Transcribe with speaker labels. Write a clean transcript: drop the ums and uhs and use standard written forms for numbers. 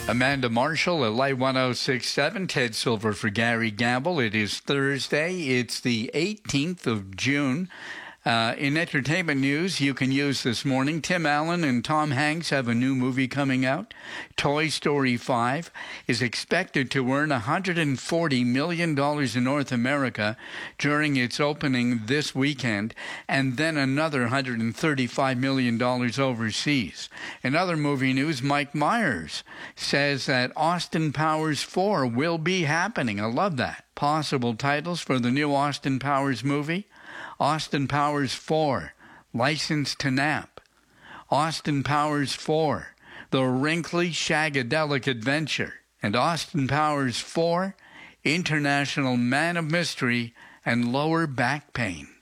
Speaker 1: Amanda Marshall at Light 1067, Ted Silver for Gary Gamble. It is Thursday. It's the 18th of June. In entertainment news, you can use this morning. Tim Allen and Tom Hanks have a new movie coming out. Toy Story 5 is expected to earn $140 million in North America during its opening this weekend, and then another $135 million overseas. In other movie news, Mike Myers says that Austin Powers 4 will be happening. I love that. Possible titles for the new Austin Powers movie: Austin Powers 4, License to Nap; Austin Powers 4, The Wrinkly Shagadelic Adventure; and Austin Powers 4, International Man of Mystery and Lower Back Pain.